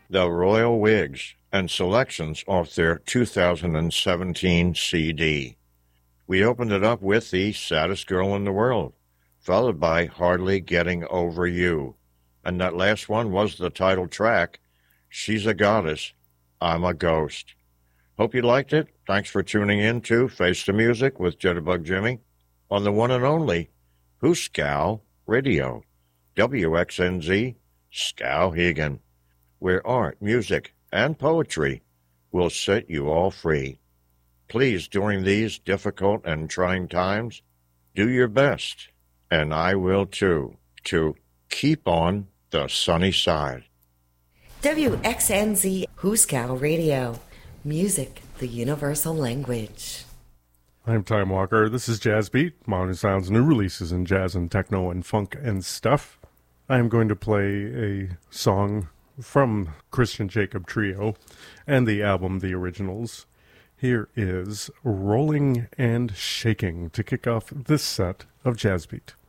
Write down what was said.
The Royal Wigs, and selections off their 2017 CD. We opened it up with The Saddest Girl in the World, followed by Hardly Getting Over You. And that last one was the title track, She's a Goddess, I'm a Ghost. Hope you liked it. Thanks for tuning in to Face the Music with Jitterbug Jimmy on the one and only Hooskow Radio, WXNZ, Skowhegan, where art, music, and poetry will set you all free. Please, during these difficult and trying times, do your best, and I will too, to keep on the sunny side. WXNZ Hooskow Radio. Music, the universal language. I'm Time Walker. This is Jazz Beat, modern sounds, new releases in jazz and techno and funk and stuff. I am going to play a song from Christian Jacob Trio and the album The Originals. Here is Rolling and Shaking to kick off this set of Jazz Beat.